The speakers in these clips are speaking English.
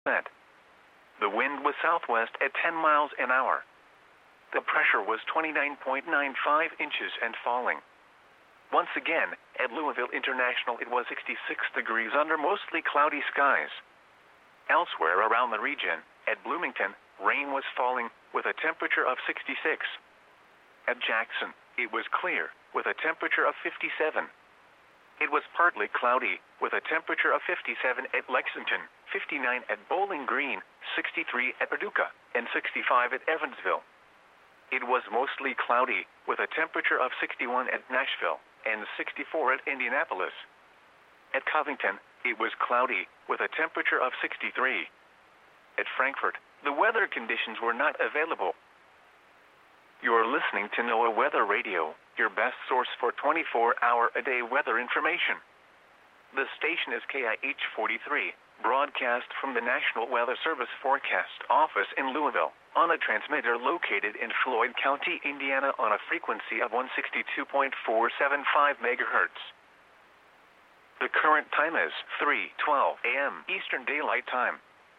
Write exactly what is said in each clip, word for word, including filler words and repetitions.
The wind was southwest at ten miles an hour. The pressure was twenty-nine point nine five inches and falling. Once again, at Louisville International it was sixty-six degrees under mostly cloudy skies. Elsewhere around the region, at Bloomington, rain was falling with a temperature of sixty-six. At Jackson, it was clear with a temperature of fifty-seven. It was partly cloudy with a temperature of fifty-seven at Lexington, fifty-nine at Bowling Green, sixty-three at Paducah, and sixty-five at Evansville. It was mostly cloudy with a temperature of sixty-one at Nashville and sixty-four at Indianapolis. At Covington, it was cloudy with a temperature of sixty-three. At Frankfort, the weather conditions were not available. You are listening to NOAA Weather Radio, your best source for twenty-four hour a day weather information. The station is K I H forty-three, broadcast from the National Weather Service Forecast Office in Louisville, on a transmitter located in Floyd County, Indiana on a frequency of one sixty-two point four seven five megahertz. The current time is three twelve a m Eastern Daylight Time.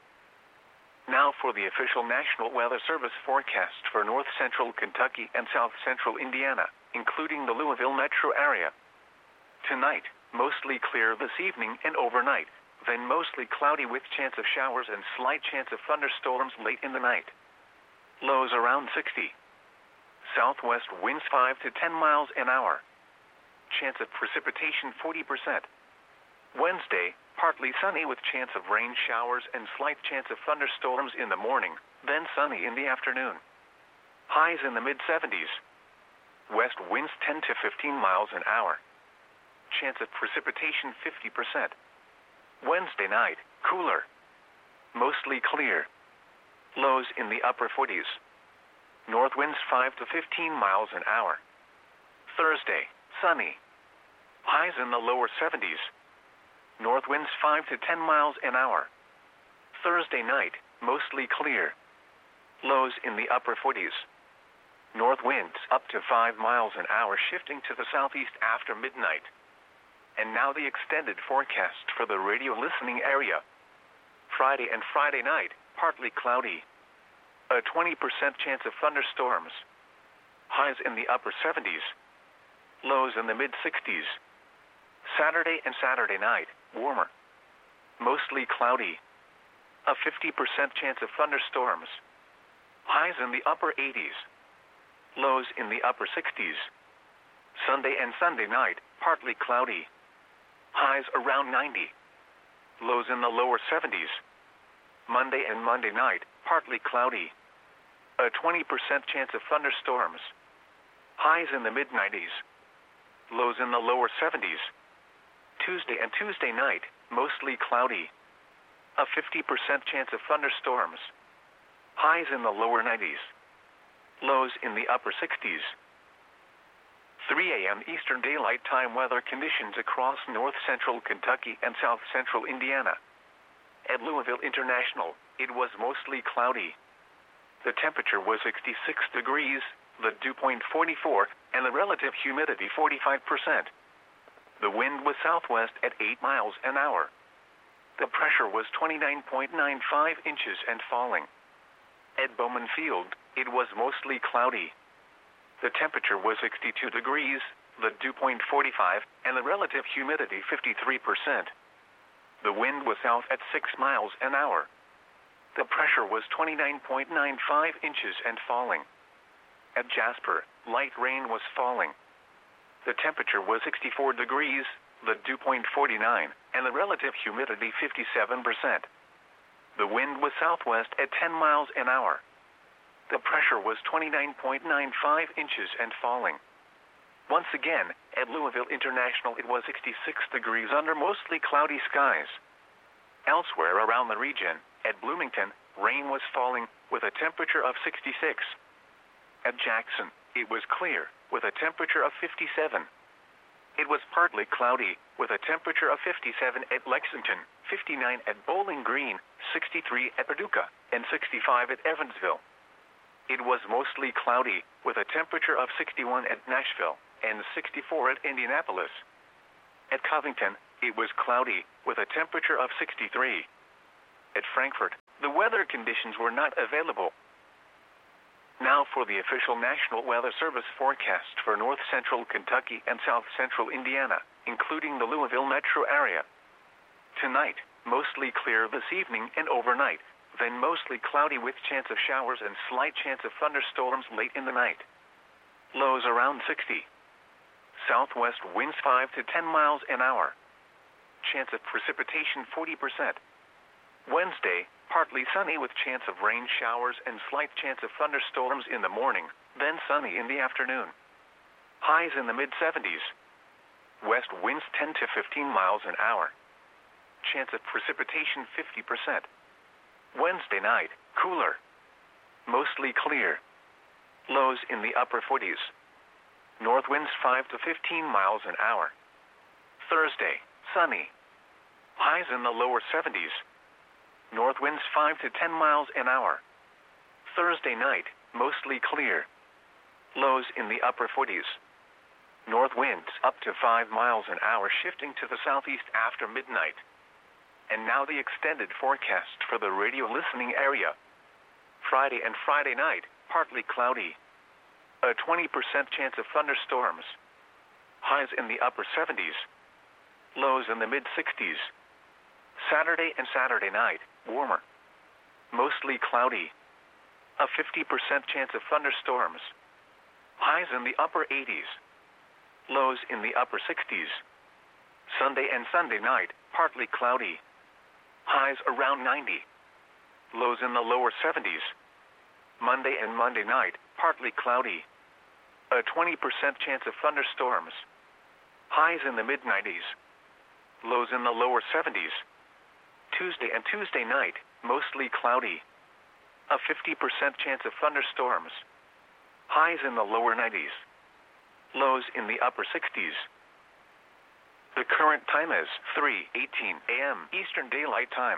Now for the official National Weather Service forecast for north central Kentucky and south central Indiana, including the Louisville metro area. Tonight, mostly clear this evening and overnight, then mostly cloudy with chance of showers and slight chance of thunderstorms late in the night. Lows around sixty. Southwest winds five to ten miles an hour. Chance of precipitation forty percent. Wednesday, partly sunny with chance of rain showers and slight chance of thunderstorms in the morning, then sunny in the afternoon. Highs in the mid seventies. West winds ten to fifteen miles an hour. Chance of precipitation fifty percent. Wednesday night, cooler. Mostly clear. Lows in the upper forties. North winds five to fifteen miles an hour. Thursday, sunny. Highs in the lower seventies. North winds five to ten miles an hour. Thursday night, mostly clear. Lows in the upper forties. North winds up to five miles an hour shifting to the southeast after midnight. And now the extended forecast for the radio listening area. Friday and Friday night, partly cloudy. A twenty percent chance of thunderstorms. Highs in the upper seventies. Lows in the mid sixties. Saturday and Saturday night, warmer. Mostly cloudy. A fifty percent chance of thunderstorms. Highs in the upper eighties. Lows in the upper sixties. Sunday and Sunday night, partly cloudy. Highs around ninety. Lows in the lower seventies. Monday and Monday night, partly cloudy. A twenty percent chance of thunderstorms. Highs in the mid nineties. Lows in the lower seventies. Tuesday and Tuesday night, mostly cloudy. A fifty percent chance of thunderstorms. Highs in the lower nineties. Lows in the upper sixties. three a m Eastern Daylight Time weather conditions across north central Kentucky and south central Indiana. At Louisville International, it was mostly cloudy. The temperature was sixty-six degrees, the dew point forty-four, and the relative humidity forty-five percent. The wind was southwest at eight miles an hour. The pressure was twenty-nine point nine five inches and falling. At Bowman Field, it was mostly cloudy. The temperature was sixty-two degrees, the dew point forty-five, and the relative humidity fifty-three percent. The wind was south at six miles an hour. The pressure was twenty-nine point nine five inches and falling. At Jasper, light rain was falling. The temperature was sixty-four degrees, the dew point forty-nine, and the relative humidity fifty-seven percent. The wind was southwest at ten miles an hour. The pressure was twenty-nine point nine five inches and falling. Once again, at Louisville International it was sixty-six degrees under mostly cloudy skies. Elsewhere around the region, at Bloomington, rain was falling with a temperature of sixty-six. At Jackson, it was clear with a temperature of fifty-seven. It was partly cloudy with a temperature of fifty-seven at Lexington, fifty-nine at Bowling Green, sixty-three at Paducah, and sixty-five at Evansville. It was mostly cloudy with a temperature of sixty-one at Nashville and sixty-four at At Frankfurt, the weather conditions were not available. Now for the official National Weather Service forecast for north central Kentucky and south central Indiana, including the Louisville metro area. Tonight, mostly clear this evening and overnight, then mostly cloudy with chance of showers and slight chance of thunderstorms late in the night. Lows around sixty. Southwest winds five to ten miles an hour. Chance of precipitation forty percent. Wednesday, partly sunny with chance of rain showers and slight chance of thunderstorms in the morning, then sunny in the afternoon. Highs in the mid seventies. West winds ten to fifteen miles an hour. Chance of precipitation fifty percent. Wednesday night, cooler. Mostly clear. Lows in the upper forties. North winds five to fifteen miles an hour. Thursday, sunny. Highs in the lower seventies. North winds five to ten miles an hour. Thursday night, mostly clear. Lows in the upper forties. North winds up to five miles an hour, shifting to the southeast after midnight. And now the extended forecast for the radio listening area. Friday and Friday night, partly cloudy. A twenty percent chance of thunderstorms. Highs in the upper seventies. Lows in the mid sixties. Saturday and Saturday night, warmer. Mostly cloudy. A fifty percent chance of thunderstorms. Highs in the upper eighties. Lows in the upper sixties. Sunday and Sunday night, partly cloudy. Highs around ninety. Lows in the lower seventies. Monday and Monday night, partly cloudy. A twenty percent chance of thunderstorms. Highs in the mid nineties. Lows in the lower seventies. Tuesday and Tuesday night, mostly cloudy. A fifty percent chance of thunderstorms. Highs in the lower nineties. Lows in the upper sixties. The current time is three eighteen a m Eastern Daylight Time.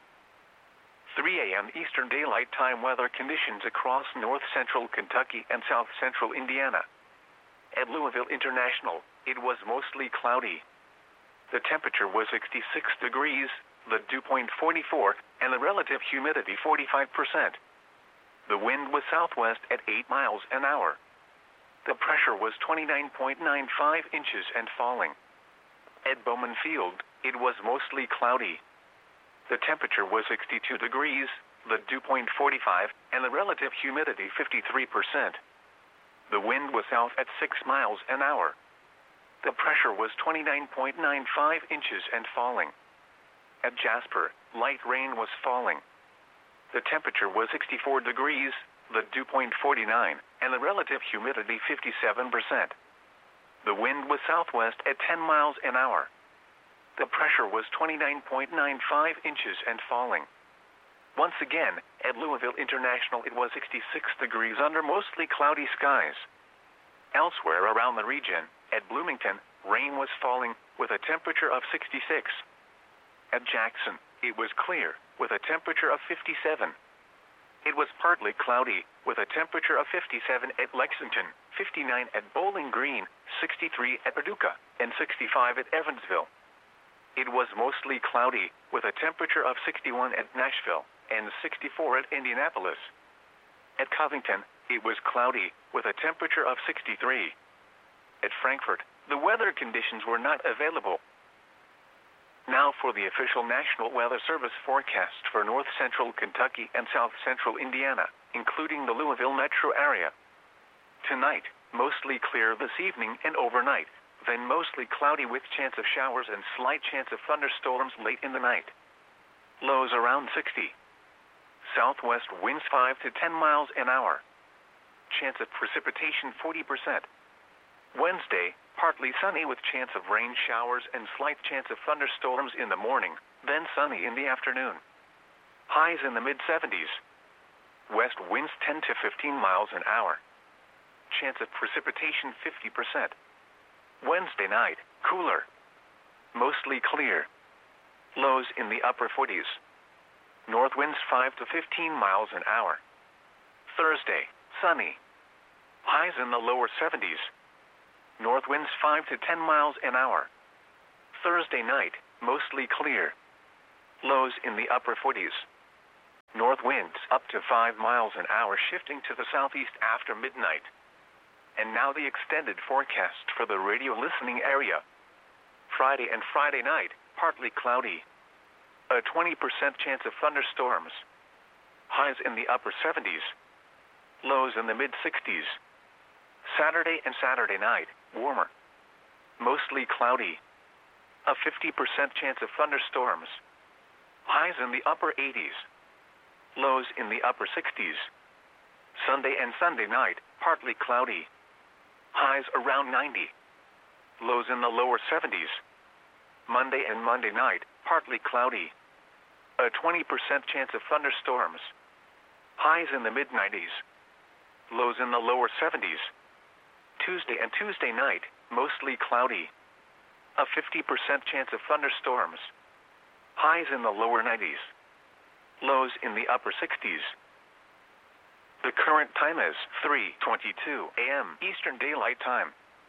three a m Eastern Daylight Time weather conditions across north central Kentucky and south central Indiana. At Louisville International, it was mostly cloudy. The temperature was sixty-six degrees, the dew point forty-four, and the relative humidity forty-five percent. The wind was southwest at eight miles an hour. The pressure was twenty-nine point nine five inches and falling. At Bowman Field, it was mostly cloudy. The temperature was sixty-two degrees, the dew point forty-five, and the relative humidity fifty-three percent. The wind was south at six miles an hour. The pressure was twenty-nine point nine five inches and falling. At Jasper, light rain was falling. The temperature was sixty-four degrees, the dew point forty-nine, and the relative humidity fifty-seven percent. The wind was southwest at ten miles an hour. The pressure was twenty-nine point nine five inches and falling. Once again, at Louisville International it was sixty-six degrees under mostly cloudy skies. Elsewhere around the region, at Bloomington, rain was falling with a temperature of sixty-six. At Jackson, it was clear with a temperature of fifty-seven. It was partly cloudy with a temperature of fifty-seven at Lexington, fifty-nine at Bowling Green, sixty-three at Paducah, and sixty-five at Evansville. It was mostly cloudy with a temperature of sixty-one at Nashville and sixty-four at Indianapolis. At Covington, it was cloudy with a temperature of sixty-three. At Frankfurt, the weather conditions were not available. Now for the official National Weather Service forecast for north central Kentucky and south central Indiana, including the Louisville metro area. Tonight, mostly clear this evening and overnight, then mostly cloudy with chance of showers and slight chance of thunderstorms late in the night. Lows around sixty. Southwest winds five to ten miles an hour. Chance of precipitation forty percent. Wednesday, partly sunny with chance of rain showers and slight chance of thunderstorms in the morning, then sunny in the afternoon. Highs in the mid seventies. West winds ten to fifteen miles an hour. Chance of precipitation fifty percent. Wednesday night, cooler. Mostly clear. Lows in the upper forties. North winds five to fifteen miles an hour. Thursday, sunny. Highs in the lower seventies. North winds five to ten miles an hour. Thursday night, mostly clear. lows in the upper forties. North winds up to five miles an hour shifting to the southeast after midnight. And now the extended forecast for the radio listening area. Friday and Friday night, partly cloudy. A twenty percent chance of thunderstorms. Highs in the upper seventies. Lows in the mid-sixties. Saturday and Saturday night, warmer. Mostly cloudy. A fifty percent chance of thunderstorms. Highs in the upper eighties. Lows in the upper sixties. Sunday and Sunday night, partly cloudy. Highs around ninety. Lows in the lower seventies. Monday and Monday night, partly cloudy. A twenty percent chance of thunderstorms. Highs in the mid-nineties. Lows in the lower seventies. Tuesday and Tuesday night, mostly cloudy. A fifty percent chance of thunderstorms. Highs in the lower nineties. Lows in the upper sixties. The current time is three twenty-two a m Eastern Daylight Time.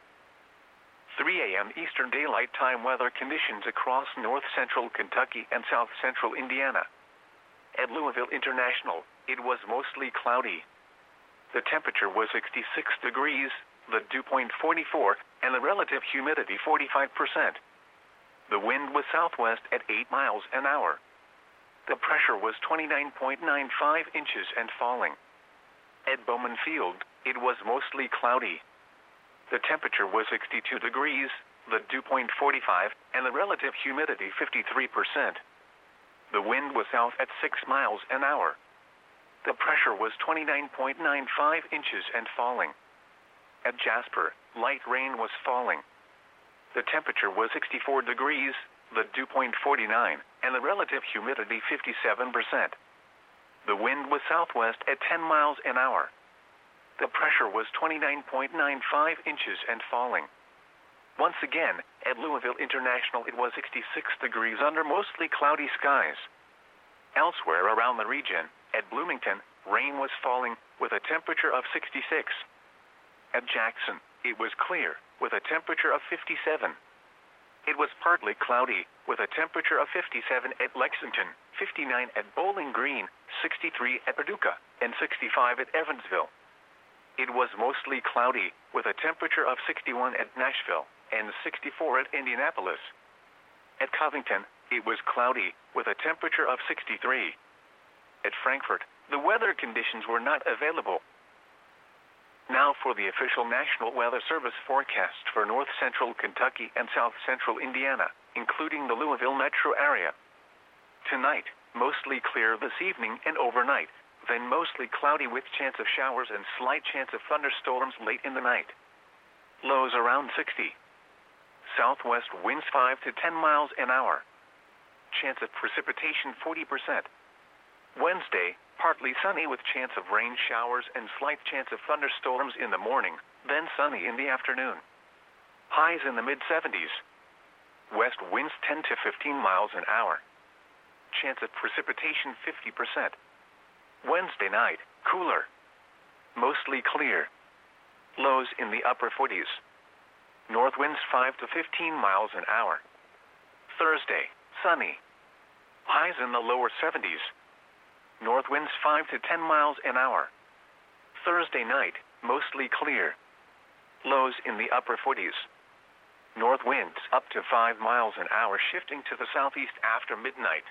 three a m Eastern Daylight Time weather conditions across north-central Kentucky and south-central Indiana. At Louisville International, it was mostly cloudy. The temperature was sixty-six degrees, the dew point forty-four, and the relative humidity forty-five percent. The wind was southwest at eight miles an hour. The pressure was twenty-nine point nine five inches and falling. At Bowman Field, it was mostly cloudy. The temperature was sixty-two degrees, the dew point forty-five, and the relative humidity fifty-three percent. The wind was south at six miles an hour. The pressure was twenty-nine point nine five inches and falling. At Jasper, light rain was falling. The temperature was sixty-four degrees, the dew point forty-nine, and the relative humidity fifty-seven percent. The wind was southwest at ten miles an hour. The pressure was twenty-nine point nine five inches and falling. Once again, at Louisville International it was sixty-six degrees under mostly cloudy skies. Elsewhere around the region, at Bloomington, rain was falling with a temperature of sixty-six. At Jackson, it was clear, with a temperature of fifty-seven. It was partly cloudy, with a temperature of fifty-seven at Lexington, fifty-nine at Bowling Green, sixty-three at Paducah, and sixty-five at Evansville. It was mostly cloudy, with a temperature of sixty-one at Nashville, and sixty-four at Indianapolis. At Covington, it was cloudy, with a temperature of sixty-three. At Frankfort, the weather conditions were not available. Now for the official National Weather Service forecast for north-central Kentucky and south-central Indiana, including the Louisville metro area. Tonight, mostly clear this evening and overnight, then mostly cloudy with chance of showers and slight chance of thunderstorms late in the night. Lows around sixty. Southwest winds five to ten miles an hour. Chance of precipitation forty percent. Wednesday, partly sunny with chance of rain showers and slight chance of thunderstorms in the morning, then sunny in the afternoon. Highs in the mid-seventies. West winds ten to fifteen miles an hour. Chance of precipitation fifty percent. Wednesday night, cooler. Mostly clear. Lows in the upper forties. North winds five to fifteen miles an hour. Thursday, sunny. Highs in the lower seventies. North winds five to ten miles an hour. Thursday night, mostly clear. Lows in the upper forties. North winds up to five miles an hour shifting to the southeast after midnight.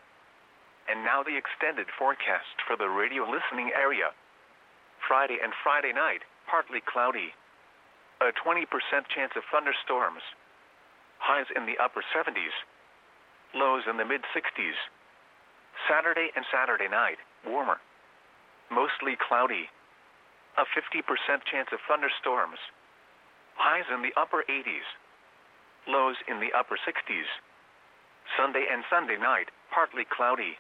And now the extended forecast for the radio listening area. Friday and Friday night, partly cloudy. A twenty percent chance of thunderstorms. Highs in the upper seventies. Lows in the mid-sixties. Saturday and Saturday night, warmer. Mostly cloudy. A fifty percent chance of thunderstorms. Highs in the upper eighties. Lows in the upper sixties. Sunday and Sunday night, partly cloudy.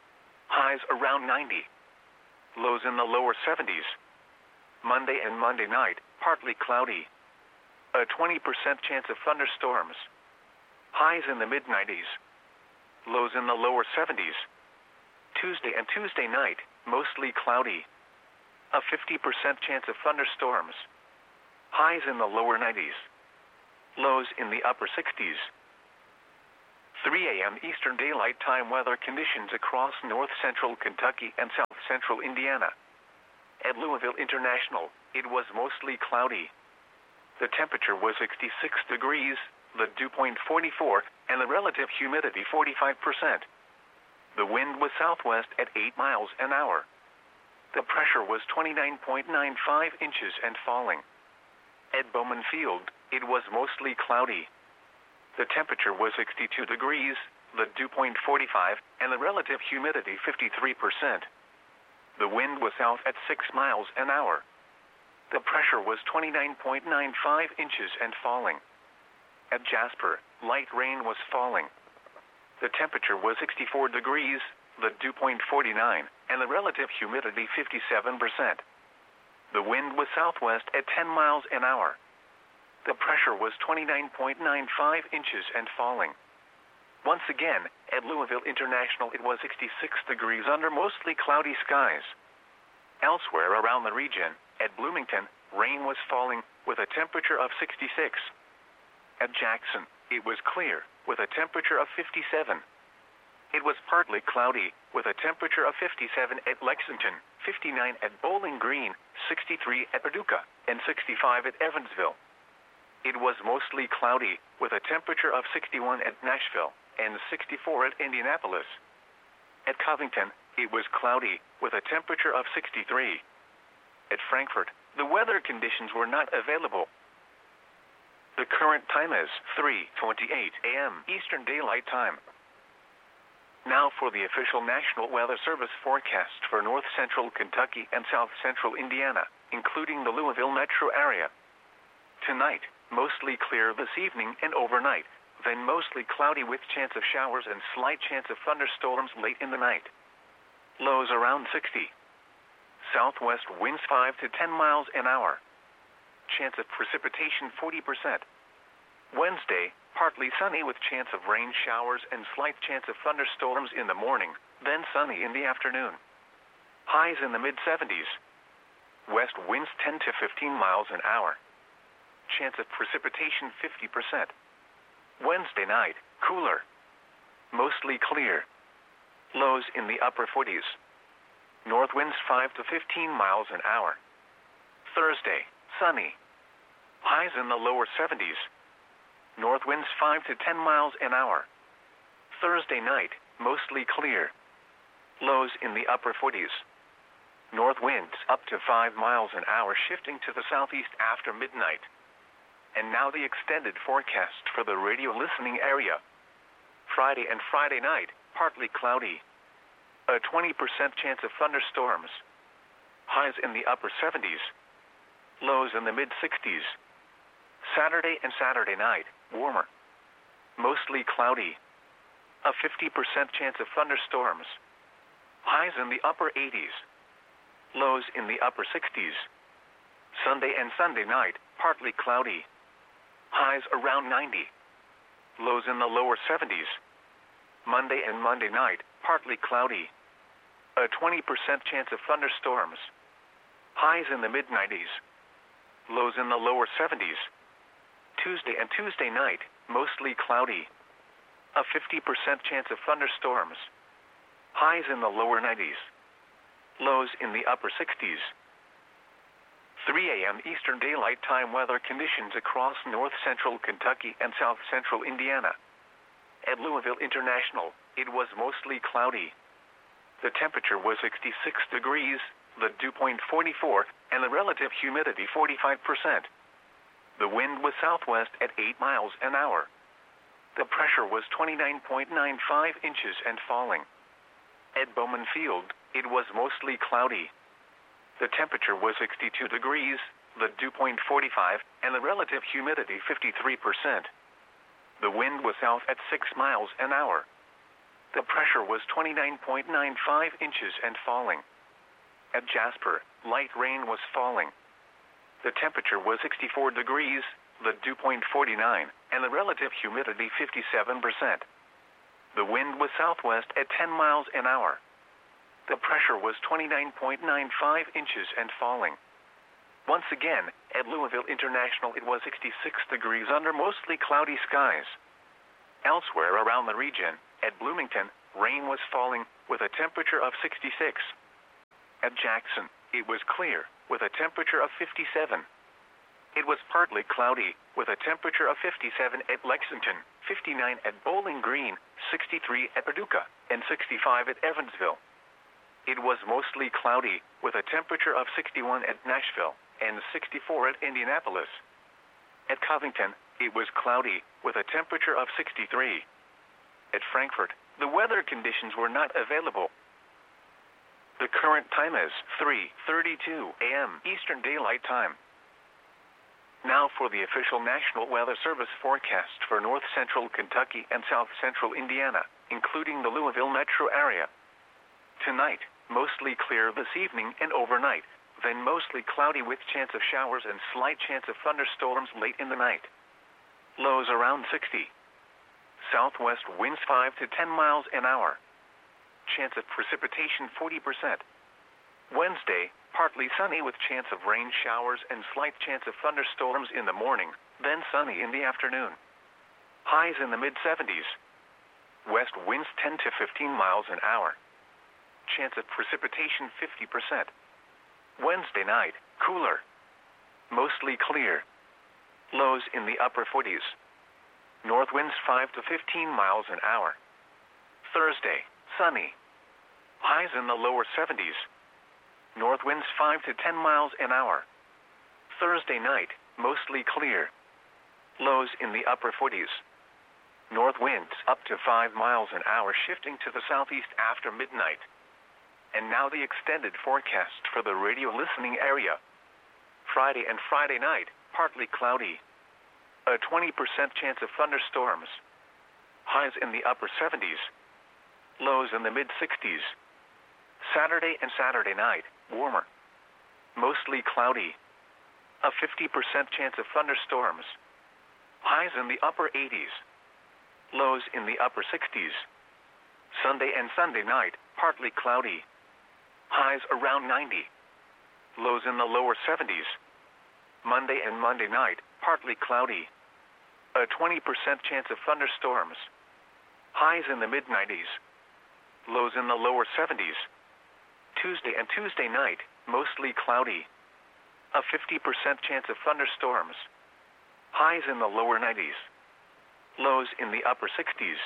Highs around ninety. Lows in the lower seventies. Monday and Monday night, partly cloudy. A twenty percent chance of thunderstorms. Highs in the mid-nineties. Lows in the lower seventies. Tuesday and Tuesday night, mostly cloudy. A fifty percent chance of thunderstorms. Highs in the lower nineties. Lows in the upper sixties. three a m Eastern Daylight Time weather conditions across north central Kentucky and south central Indiana. At Louisville International, it was mostly cloudy. The temperature was sixty-six degrees, the dew point forty-four, and the relative humidity forty-five percent. The wind was southwest at eight miles an hour. The pressure was twenty-nine point nine five inches and falling. At Bowman Field, it was mostly cloudy. The temperature was sixty-two degrees, the dew point forty-five, and the relative humidity fifty-three percent. The wind was south at six miles an hour. The pressure was twenty-nine point nine five inches and falling. At Jasper, light rain was falling. The temperature was sixty-four degrees, the dew point forty-nine, and the relative humidity fifty-seven percent. The wind was southwest at ten miles an hour. The pressure was twenty-nine point nine five inches and falling. Once again, at Louisville International it was sixty-six degrees under mostly cloudy skies. Elsewhere around the region, at Bloomington, rain was falling with a temperature of sixty-six. At Jackson, it was clear with a temperature of fifty-seven. It was partly cloudy with a temperature of fifty-seven at Lexington, fifty-nine at Bowling Green, sixty-three at Paducah, and sixty-five at Evansville. It was mostly cloudy with a temperature of sixty-one at Nashville and sixty-four at Indianapolis. At Covington, it was cloudy with a temperature of sixty-three. At Frankfort, the weather conditions were not available. The current time is three twenty-eight a m Eastern Daylight Time. Now for the official National Weather Service forecast for north central Kentucky and south central Indiana, including the Louisville metro area. Tonight, mostly clear this evening and overnight, then mostly cloudy with chance of showers and slight chance of thunderstorms late in the night. Lows around sixty. Southwest winds five to ten miles an hour. Chance of precipitation forty percent. Wednesday, partly sunny with chance of rain showers and slight chance of thunderstorms in the morning, then sunny in the afternoon. Highs in the mid seventies. West winds ten to fifteen miles an hour. Chance of precipitation fifty percent. Wednesday night, cooler. Mostly clear. Lows in the upper forties. North winds five to fifteen miles an hour. Thursday, sunny. Highs in the lower seventies. North winds five to ten miles an hour. Thursday night, mostly clear. Lows in the upper forties. North winds up to five miles an hour shifting to the southeast after midnight. And now the extended forecast for the radio listening area. Friday and Friday night, partly cloudy. A twenty percent chance of thunderstorms. Highs in the upper seventies. Lows in the mid sixties. Saturday and Saturday night, warmer. Mostly cloudy. A fifty percent chance of thunderstorms. Highs in the upper eighties. Lows in the upper sixties. Sunday and Sunday night, partly cloudy. Highs around ninety. Lows in the lower seventies. Monday and Monday night, partly cloudy. A twenty percent chance of thunderstorms. Highs in the mid nineties. Lows in the lower seventies. Tuesday and Tuesday night, mostly cloudy. A fifty percent chance of thunderstorms. Highs in the lower nineties. Lows in the upper sixties. three a m Eastern Daylight Time weather conditions across north central Kentucky and south central Indiana. At Louisville International, it was mostly cloudy. The temperature was sixty-six degrees, the dew point forty-four, and the relative humidity forty-five percent. The wind was southwest at eight miles an hour. The pressure was twenty-nine point nine five inches and falling. At Bowman Field, it was mostly cloudy. The temperature was sixty-two degrees, the dew point forty-five, and the relative humidity fifty-three percent. The wind was south at six miles an hour. The pressure was twenty-nine point nine five inches and falling. At Jasper, light rain was falling. The temperature was sixty-four degrees, the dew point forty-nine, and the relative humidity fifty-seven percent. The wind was southwest at ten miles an hour. The pressure was twenty-nine point nine five inches and falling. Once again, at Louisville International it was sixty-six degrees under mostly cloudy skies. Elsewhere around the region, at Bloomington, rain was falling with a temperature of sixty-six. At Jackson, it was clear with a temperature of fifty-seven. It was partly cloudy with a temperature of fifty-seven at Lexington, fifty-nine at Bowling Green, sixty-three at Paducah, and sixty-five at Evansville. It was mostly cloudy with a temperature of sixty-one at Nashville and sixty-four at Indianapolis. At Covington, it was cloudy with a temperature of sixty-three. At Frankfort, the weather conditions were not available. The current time is three thirty-two a m Eastern Daylight Time. Now for the official National Weather Service forecast for north central Kentucky and south central Indiana, including the Louisville metro area. Tonight, mostly clear this evening and overnight, then mostly cloudy with chance of showers and slight chance of thunderstorms late in the night. Lows around sixty. Southwest winds five to ten miles an hour. Chance of precipitation forty percent. Wednesday, partly sunny with chance of rain showers and slight chance of thunderstorms in the morning, then sunny in the afternoon. Highs in the mid seventies. West winds ten to fifteen miles an hour. Chance of precipitation fifty percent. Wednesday night, cooler. Mostly clear. Lows in the upper forties. North winds five to fifteen miles an hour. Thursday, sunny. Highs in the lower seventies. North winds five to ten miles an hour. Thursday night, mostly clear. Lows in the upper forties. North winds up to five miles an hour shifting to the southeast after midnight. And now the extended forecast for the radio listening area. Friday and Friday night, partly cloudy. A twenty percent chance of thunderstorms. Highs in the upper seventies. Lows in the mid sixties. Saturday and Saturday night, warmer. Mostly cloudy. A fifty percent chance of thunderstorms. Highs in the upper eighties. Lows in the upper sixties. Sunday and Sunday night, partly cloudy. Highs around ninety. Lows in the lower seventies. Monday and Monday night, partly cloudy. A twenty percent chance of thunderstorms. Highs in the mid nineties. Lows in the lower seventies. Tuesday and Tuesday night, mostly cloudy. A fifty percent chance of thunderstorms. Highs in the lower nineties. Lows in the upper sixties.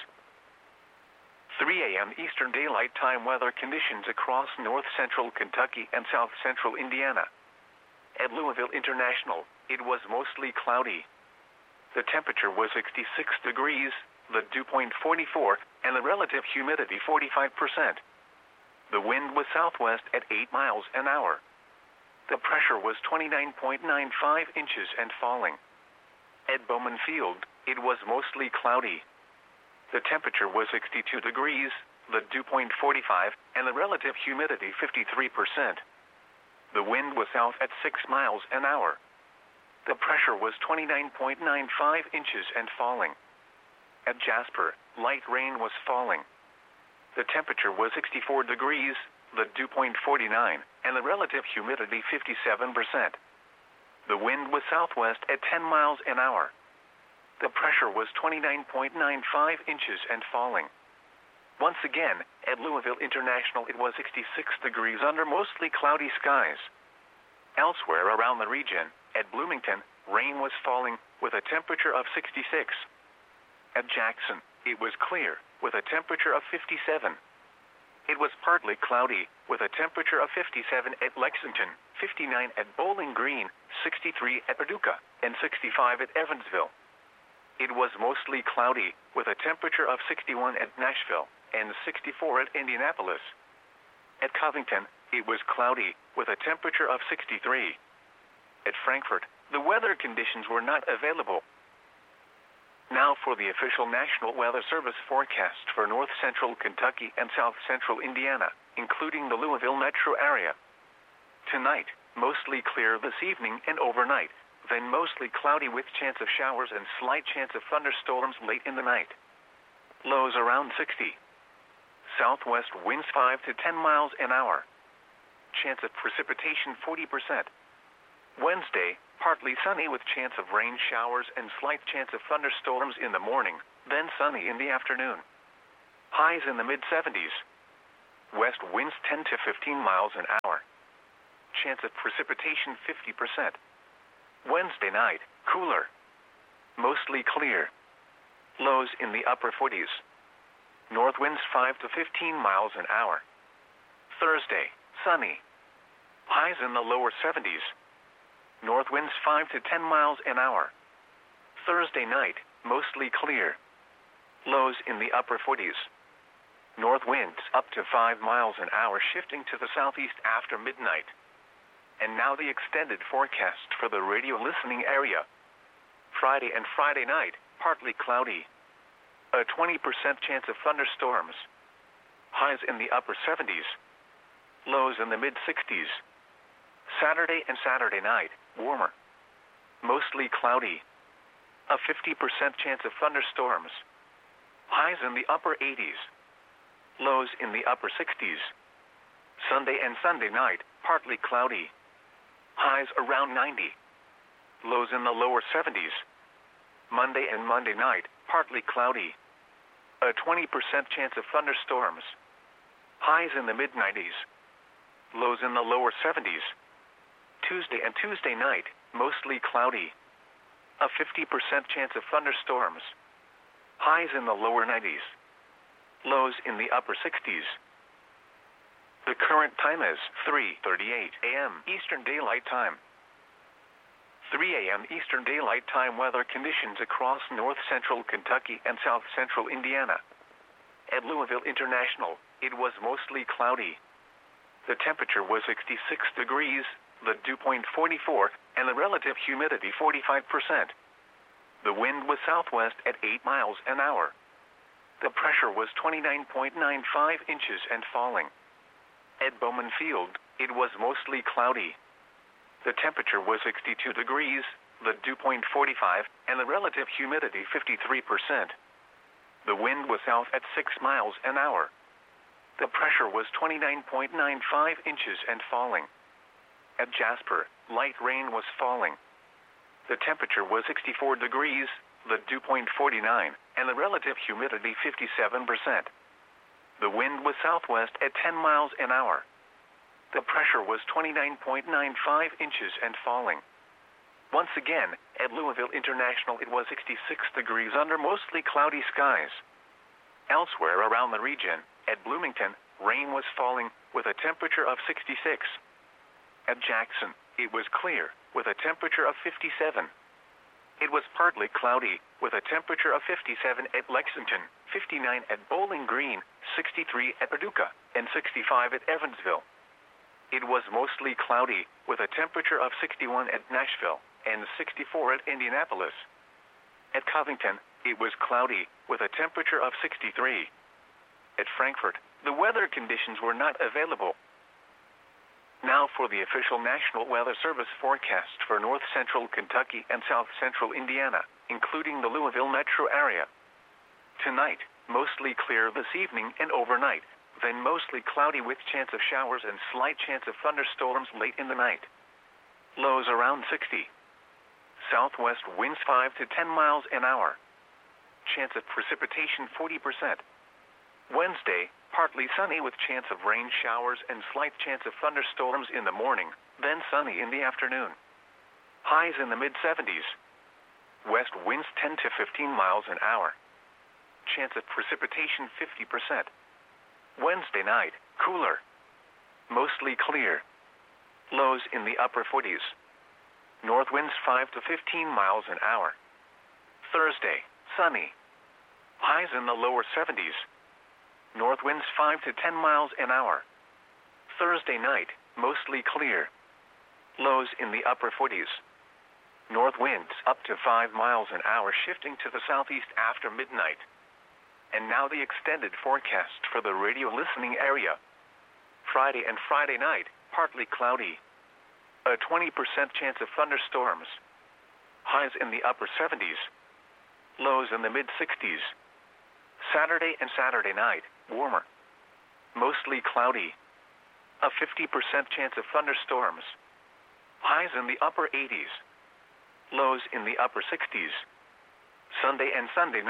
three a m Eastern Daylight Time weather conditions across north central Kentucky and south central Indiana. At Louisville International, it was mostly cloudy. The temperature was sixty-six degrees, the dew point forty-four, and the relative humidity forty-five percent. The wind was southwest at eight miles an hour. The pressure was twenty-nine point nine five inches and falling. At Bowman Field, it was mostly cloudy. The temperature was sixty-two degrees, the dew point forty-five, and the relative humidity fifty-three percent. The wind was south at six miles an hour. The pressure was twenty-nine point nine five inches and falling. At Jasper, light rain was falling. The temperature was sixty-four degrees, the dew point forty-nine, and the relative humidity fifty-seven percent. The wind was southwest at ten miles an hour. The pressure was twenty-nine point nine five inches and falling. Once again, at Louisville International it was sixty-six degrees under mostly cloudy skies. Elsewhere around the region, at Bloomington, rain was falling with a temperature of sixty-six. At Jackson, it was clear with a temperature of fifty-seven. It was partly cloudy with a temperature of fifty-seven at Lexington, fifty-nine at Bowling Green, sixty-three at Paducah, and sixty-five at Evansville. It was mostly cloudy with a temperature of sixty-one at Nashville and sixty-four at Indianapolis. At Covington, it was cloudy with a temperature of sixty-three. At Frankfort, the weather conditions were not available. Now for the official National Weather Service forecast for north central Kentucky and south central Indiana, including the Louisville metro area. Tonight, mostly clear this evening and overnight, then mostly cloudy with chance of showers and slight chance of thunderstorms late in the night. Lows around sixty. Southwest winds five to ten miles an hour. Chance of precipitation forty percent. Wednesday, partly sunny with chance of rain showers and slight chance of thunderstorms in the morning, then sunny in the afternoon. Highs in the mid seventies. West winds ten to fifteen miles an hour. Chance of precipitation fifty percent. Wednesday night, cooler. Mostly clear. Lows in the upper forties. North winds five to fifteen miles an hour. Thursday, sunny. Highs in the lower seventies. North winds five to ten miles an hour. Thursday night, mostly clear. Lows in the upper forties. North winds up to five miles an hour, shifting to the southeast after midnight. And now the extended forecast for the radio listening area. Friday and Friday night, partly cloudy. A twenty percent chance of thunderstorms. Highs in the upper seventies. Lows in the mid sixties. Saturday and Saturday night, warmer. Mostly cloudy. A fifty percent chance of thunderstorms. Highs in the upper eighties. Lows in the upper sixties. Sunday and Sunday night, partly cloudy. Highs around ninety. Lows in the lower seventies. Monday and Monday night, partly cloudy. A twenty percent chance of thunderstorms. Highs in the mid nineties. Lows in the lower seventies. Tuesday and Tuesday night, mostly cloudy. A fifty percent chance of thunderstorms. Highs in the lower nineties. Lows in the upper sixties. The current time is three thirty-eight a m Eastern Daylight Time. three a m Eastern Daylight Time weather conditions across north-central Kentucky and south-central Indiana. At Louisville International, it was mostly cloudy. The temperature was sixty-six degrees, the dew point forty-four, and the relative humidity forty-five percent. The wind was southwest at eight miles an hour. The pressure was twenty-nine point nine five inches and falling. At Bowman Field, it was mostly cloudy. The temperature was sixty-two degrees, the dew point forty-five, and the relative humidity fifty-three percent. The wind was south at six miles an hour. The pressure was twenty-nine point nine five inches and falling. At Jasper, light rain was falling. The temperature was sixty-four degrees, the dew point forty-nine, and the relative humidity fifty-seven percent. The wind was southwest at ten miles an hour. The pressure was twenty-nine point nine five inches and falling. Once again, at Louisville International, it was sixty-six degrees under mostly cloudy skies. Elsewhere around the region, at Bloomington, rain was falling with a temperature of sixty-six. At Jackson, it was clear with a temperature of fifty-seven. It was partly cloudy with a temperature of fifty-seven at Lexington, fifty-nine at Bowling Green, sixty-three at Paducah, and sixty-five at Evansville. It was mostly cloudy with a temperature of sixty-one at Nashville and sixty-four at Indianapolis. At Covington, it was cloudy with a temperature of sixty-three. At Frankfort, the weather conditions were not available. Now for the official National Weather Service forecast for north-central Kentucky and south-central Indiana, including the Louisville metro area. Tonight, mostly clear this evening and overnight, then mostly cloudy with chance of showers and slight chance of thunderstorms late in the night. Lows around sixty. Southwest winds five to ten miles an hour. Chance of precipitation forty percent. Wednesday, partly sunny with chance of rain showers and slight chance of thunderstorms in the morning, then sunny in the afternoon. Highs in the mid seventies. West winds ten to fifteen miles an hour. Chance of precipitation fifty percent. Wednesday night, cooler. Mostly clear. Lows in the upper forties. North winds five to fifteen miles an hour. Thursday, sunny. Highs in the lower seventies. North winds five to ten miles an hour. Thursday night, mostly clear. Lows in the upper forties. North winds up to five miles an hour, shifting to the southeast after midnight. And now the extended forecast for the radio listening area. Friday and Friday night, partly cloudy. A twenty percent chance of thunderstorms. Highs in the upper seventies. Lows in the mid sixties. Saturday and Saturday night, warmer. Mostly cloudy. A fifty percent chance of thunderstorms. Highs in the upper eighties. Lows in the upper sixties. Sunday and Sunday night,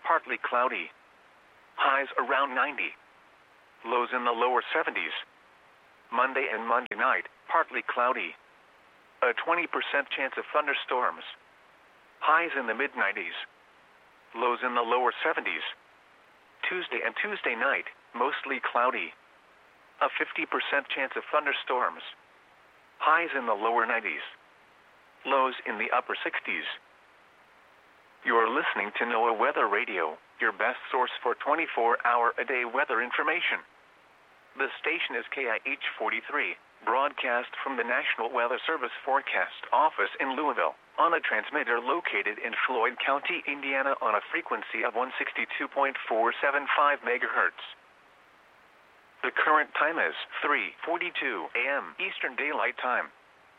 partly cloudy. Highs around ninety. Lows in the lower seventies. Monday and Monday night, partly cloudy. A twenty percent chance of thunderstorms. Highs in the mid nineties. Lows in the lower seventies. Tuesday and Tuesday night, mostly cloudy. A fifty percent chance of thunderstorms. Highs in the lower nineties. Lows in the upper sixties. You're listening to NOAA Weather Radio, your best source for twenty-four hour a day weather information. The station is K I H forty-three, broadcast from the National Weather Service Forecast Office in Louisville, on a transmitter located in Floyd County, Indiana, on a frequency of one sixty-two point four seven five megahertz. The current time is three forty-two a m Eastern Daylight Time.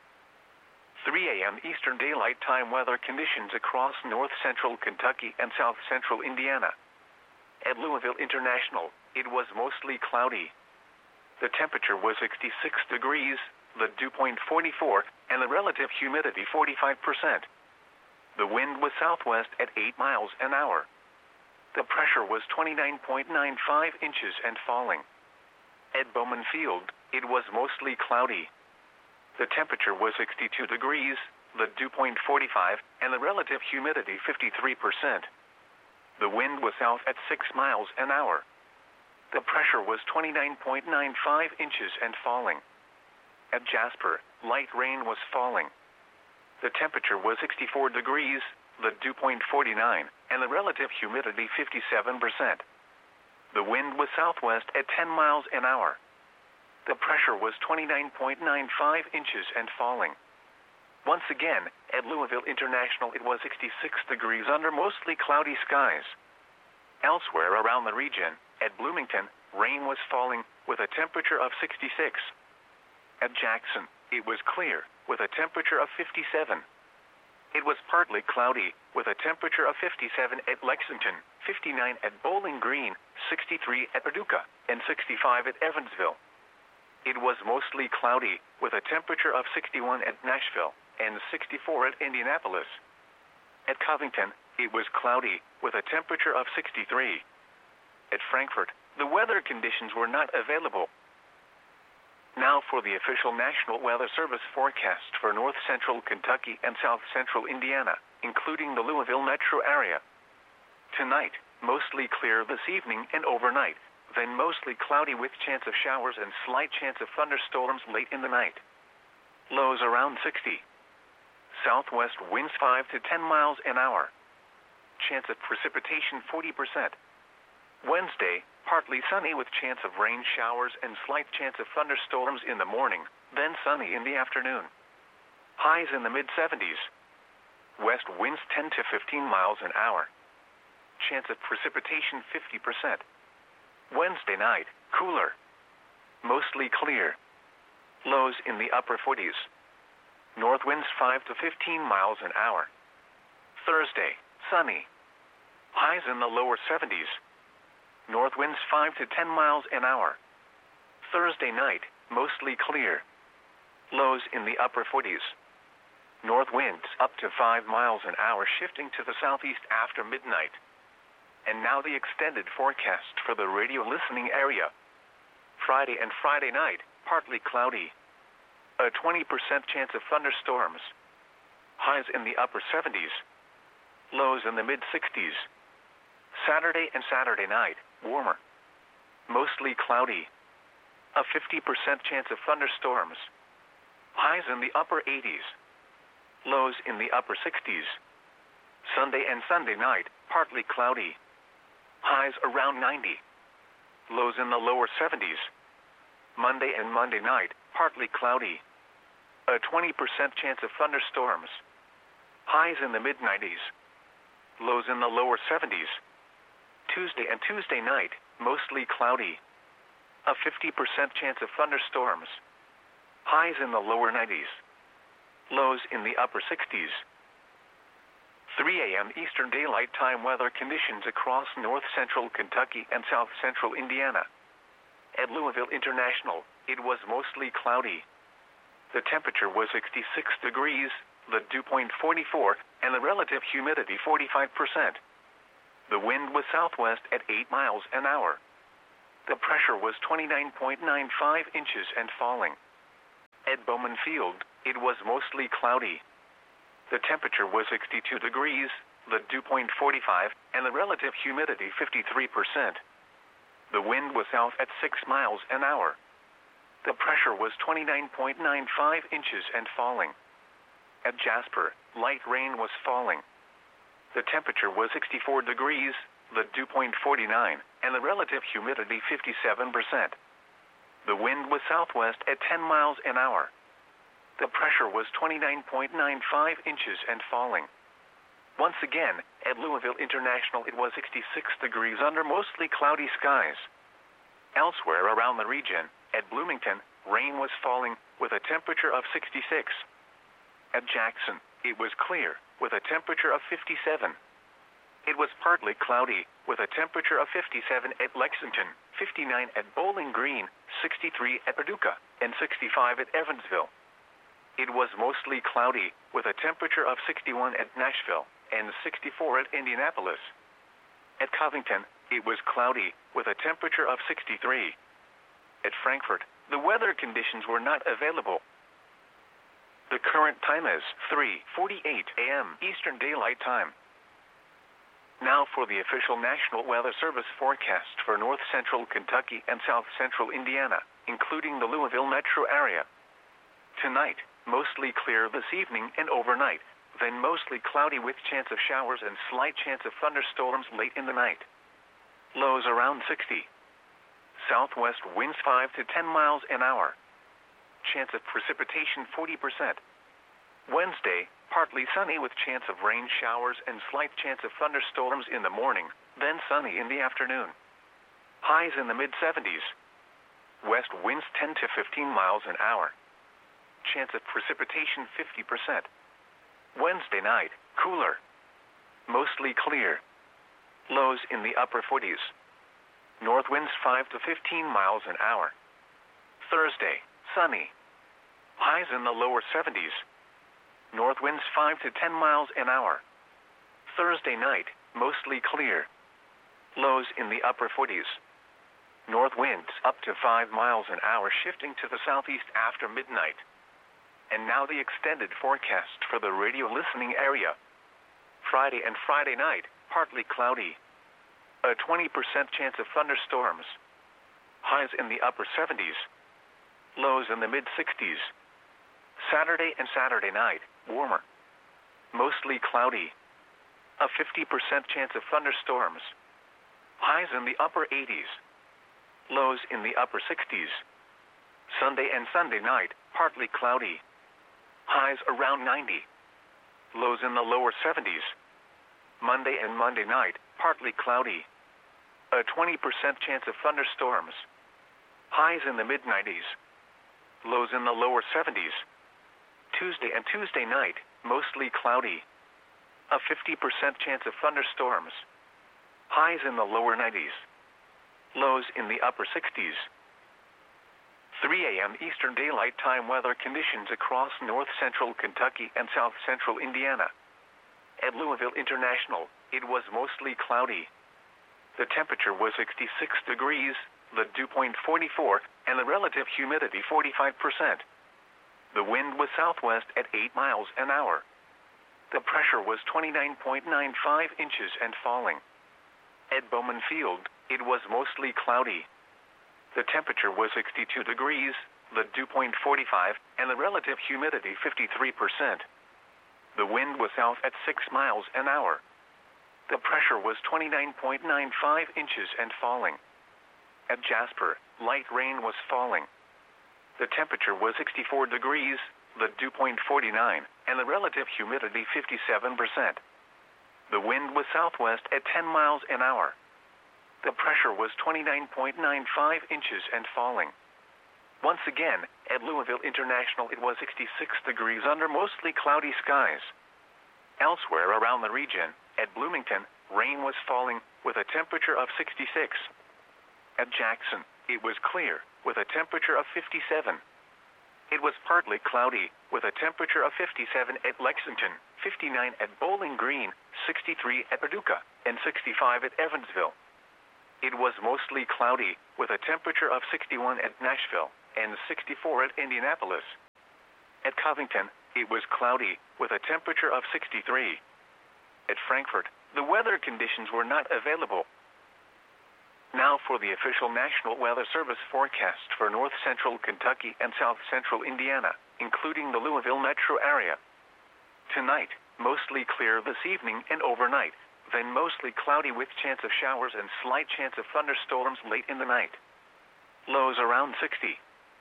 three a m Eastern Daylight Time weather conditions across north central Kentucky and south central Indiana. At Louisville International, it was mostly cloudy. The temperature was sixty-six degrees, the dew point forty-four, and the relative humidity forty-five percent. The wind was southwest at eight miles an hour. The pressure was twenty-nine point nine five inches and falling. At Bowman Field, it was mostly cloudy. The temperature was sixty-two degrees, the dew point forty-five, and the relative humidity fifty-three percent. The wind was south at six miles an hour. The pressure was twenty-nine point nine five inches and falling. At Jasper, light rain was falling. The temperature was sixty-four degrees, the dew point forty-nine, and the relative humidity fifty-seven percent. The wind was southwest at ten miles an hour. The pressure was twenty-nine point nine five inches and falling. Once again, at Louisville International, it was sixty-six degrees under mostly cloudy skies. Elsewhere around the region, at Bloomington, rain was falling with a temperature of sixty-six. At Jackson, it was clear with a temperature of fifty-seven. It was partly cloudy with a temperature of fifty-seven at Lexington, fifty-nine at Bowling Green, sixty-three at Paducah, and sixty-five at Evansville. It was mostly cloudy with a temperature of sixty-one at Nashville and sixty-four at Indianapolis. At Covington, it was cloudy with a temperature of sixty-three. At Frankfort, the weather conditions were not available. Now for the official National Weather Service forecast for north central Kentucky and south central Indiana, including the Louisville metro area. Tonight, mostly clear this evening and overnight, then mostly cloudy with chance of showers and slight chance of thunderstorms late in the night. Lows around sixty. Southwest winds five to ten miles an hour. Chance of precipitation forty percent. Wednesday, partly sunny with chance of rain showers and slight chance of thunderstorms in the morning, then sunny in the afternoon. Highs in the mid seventies. West winds ten to fifteen miles an hour. Chance of precipitation fifty percent. Wednesday night, cooler. Mostly clear. Lows in the upper forties. North winds five to fifteen miles an hour. Thursday, sunny. Highs in the lower seventies. North winds five to ten miles an hour. Thursday night, mostly clear. Lows in the upper forties. North winds up to five miles an hour shifting to the southeast after midnight. And now the extended forecast for the radio listening area. Friday and Friday night, partly cloudy. A twenty percent chance of thunderstorms. Highs in the upper seventies. Lows in the mid sixties. Saturday and Saturday night, warmer. Mostly cloudy. A fifty percent chance of thunderstorms. Highs in the upper eighties. Lows in the upper sixties. Sunday and Sunday night, partly cloudy. Highs around ninety. Lows in the lower seventies. Monday and Monday night, partly cloudy. A twenty percent chance of thunderstorms. Highs in the mid nineties. Lows in the lower seventies. Tuesday and Tuesday night, mostly cloudy. A fifty percent chance of thunderstorms. Highs in the lower nineties. Lows in the upper sixties. three a m Eastern Daylight Time weather conditions across north central Kentucky and south central Indiana. At Louisville International, it was mostly cloudy. The temperature was sixty-six degrees, the dew point forty-four, and the relative humidity forty-five percent. The wind was southwest at eight miles an hour. The pressure was twenty-nine point nine five inches and falling. At Bowman Field, it was mostly cloudy. The temperature was sixty-two degrees, the dew point forty-five, and the relative humidity fifty-three percent. The wind was south at six miles an hour. The pressure was twenty-nine point nine five inches and falling. At Jasper, light rain was falling. The temperature was sixty-four degrees, the dew point forty-nine, and the relative humidity fifty-seven percent. The wind was southwest at ten miles an hour. The pressure was twenty-nine point nine five inches and falling. Once again, at Louisville International it was sixty-six degrees under mostly cloudy skies. Elsewhere around the region, at Bloomington, rain was falling with a temperature of sixty-six. At Jackson, it was clear with a temperature of fifty-seven. It was partly cloudy with a temperature of fifty-seven at Lexington, fifty-nine at Bowling Green, sixty-three at Paducah, and sixty-five at Evansville. It was mostly cloudy with a temperature of sixty-one at Nashville and sixty-four at Indianapolis. At Covington, it was cloudy with a temperature of sixty-three. At Frankfort, the weather conditions were not available. The current time is three forty-eight a m Eastern Daylight Time. Now for the official National Weather Service forecast for north central Kentucky and south central Indiana, including the Louisville metro area. Tonight, mostly clear this evening and overnight, then mostly cloudy with chance of showers and slight chance of thunderstorms late in the night. Lows around sixty. Southwest winds five to ten miles an hour. Chance of precipitation forty percent. Wednesday, partly sunny with chance of rain showers and slight chance of thunderstorms in the morning, then sunny in the afternoon. Highs in the mid seventies. West winds ten to fifteen miles an hour. Chance of precipitation fifty percent. Wednesday night, cooler. Mostly clear. Lows in the upper forties. North winds five to fifteen miles an hour. Thursday, sunny. Highs in the lower seventies. North winds five to ten miles an hour. Thursday night, mostly clear. Lows in the upper forties. North winds up to five miles an hour shifting to the southeast after midnight. And now the extended forecast for the radio listening area. Friday and Friday night, partly cloudy. A twenty percent chance of thunderstorms. Highs in the upper seventies. Lows in the mid sixties. Saturday and Saturday night, warmer. Mostly cloudy. A fifty percent chance of thunderstorms. Highs in the upper eighties. Lows in the upper sixties. Sunday and Sunday night, partly cloudy. Highs around ninety. Lows in the lower seventies. Monday and Monday night, partly cloudy. A twenty percent chance of thunderstorms. Highs in the mid nineties. Lows in the lower seventies. Tuesday and Tuesday night, mostly cloudy. A fifty percent chance of thunderstorms. Highs in the lower nineties. Lows in the upper sixties. three a m Eastern Daylight Time weather conditions across north central Kentucky and south central Indiana. At Louisville International, it was mostly cloudy. The temperature was sixty-six degrees, the dew point forty-four, and the relative humidity forty-five percent. The wind was southwest at eight miles an hour. The pressure was twenty-nine point nine five inches and falling. At Bowman Field, it was mostly cloudy. The temperature was sixty-two degrees, the dew point forty-five, and the relative humidity fifty-three percent. The wind was south at six miles an hour. The pressure was twenty-nine point nine five inches and falling. At Jasper, light rain was falling. The temperature was sixty-four degrees, the dew point forty-nine, and the relative humidity fifty-seven percent. The wind was southwest at ten miles an hour. The pressure was twenty-nine point nine five inches and falling. Once again, at Louisville International it was sixty-six degrees under mostly cloudy skies. Elsewhere around the region, at Bloomington, rain was falling with a temperature of sixty-six. At Jackson, it was clear with a temperature of fifty-seven. it was partly cloudy, with a temperature of fifty-seven at Lexington, fifty-nine at Bowling Green, sixty-three at Paducah, and sixty-five at Evansville. It was mostly cloudy, with a temperature of sixty-one at Nashville, and sixty-four at Indianapolis. At Covington, it was cloudy, with a temperature of sixty-three. At Frankfort, the weather conditions were not available. Now for the official National Weather Service forecast for north central Kentucky and south central Indiana, including the Louisville metro area. Tonight, mostly clear this evening and overnight, then mostly cloudy with chance of showers and slight chance of thunderstorms late in the night. Lows around sixty.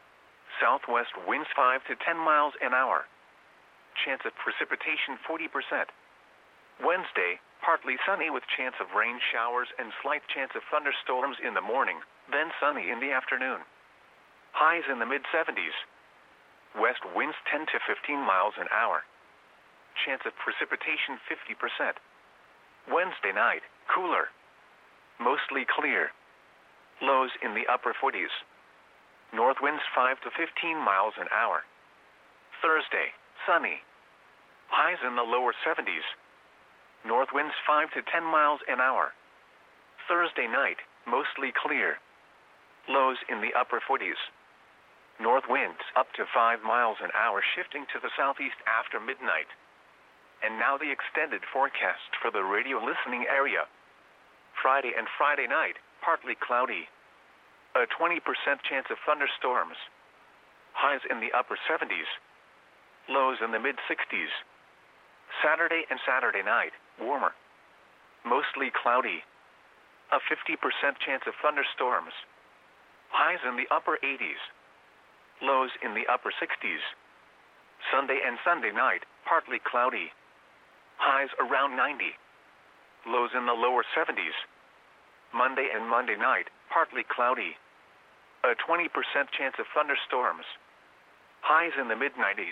Southwest winds five to ten miles an hour. Chance of precipitation forty percent. Wednesday, partly sunny with chance of rain showers and slight chance of thunderstorms in the morning, then sunny in the afternoon. Highs in the mid seventies. West winds ten to fifteen miles an hour. Chance of precipitation fifty percent. Wednesday night, cooler. Mostly clear. Lows in the upper forties. North winds five to fifteen miles an hour. Thursday, sunny. Highs in the lower seventies. North winds five to ten miles an hour. Thursday night, mostly clear. Lows in the upper forties. North winds up to five miles an hour, shifting to the southeast after midnight. And now the extended forecast for the radio listening area. Friday and Friday night, partly cloudy. A twenty percent chance of thunderstorms. Highs in the upper seventies. Lows in the mid sixties. Saturday and Saturday night, warmer. Mostly cloudy. A fifty percent chance of thunderstorms. Highs in the upper eighties. Lows in the upper sixties. Sunday and Sunday night, partly cloudy. Highs around ninety. Lows in the lower seventies. Monday and Monday night, partly cloudy. A twenty percent chance of thunderstorms. Highs in the mid nineties.